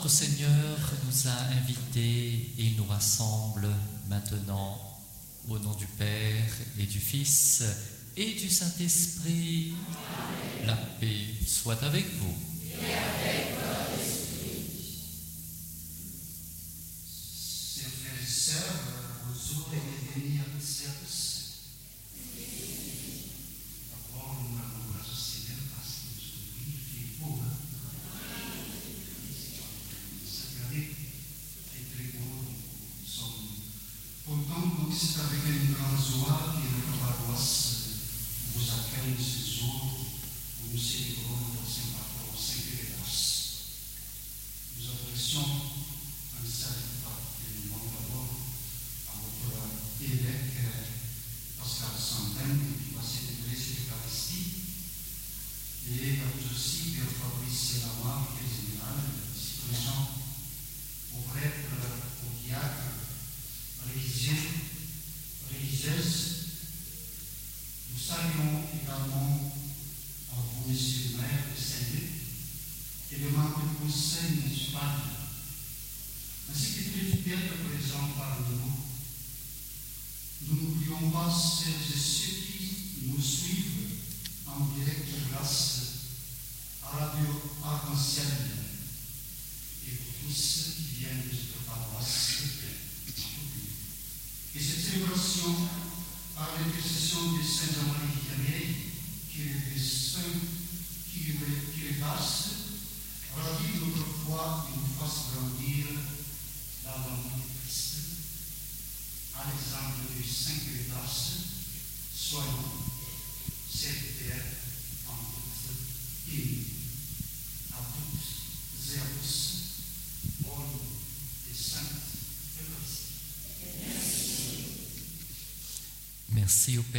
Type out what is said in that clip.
Notre Seigneur nous a invités et il nous rassemble maintenant au nom du Père et du Fils et du Saint-Esprit. Amen. La paix soit avec vous. Et avec votre esprit. Chers frères et sœurs, bonjour et bienvenue à notre service. D'abord, nous avons grâce au Seigneur parce que aujourd'hui, il fait beau. Cette année est très beau. Nous sommes contents. Donc, c'est avec une grande joie que notre paroisse vous accueille ce jour où nous célébrons notre Saint Patron, Saint Pélédas. Nous adressons un salut particulièrement d'abord à votre évêque Pascal Santin qui va célébrer cette Eucharistie et à vous aussi, Père Fabrice Lama, qui est général, ici présent, aux prêtres, aux diacres, religieuses. Nous saluons également à vous, Monsieur le maire de Saint-Luc, et les membres du conseil municipal, ainsi que tous les pères présents parmi nous. Nous n'oublions pas celles et ceux qui nous suivent en direct grâce à Radio Arc-en-Ciel et pour tous ceux qui viennent de cette paroisse. Et cette célébration, par l'intercession de Saint Jean-Marie Vianney, qui est le saint qui le passe, ravive notre foi et nous fasse grandir dans l'amour de Christ. À l'exemple du Saint Pélédas, soyons serviteurs en toute et à toutes et à tous, bonne et sainte Eucharistie. Merci au Père.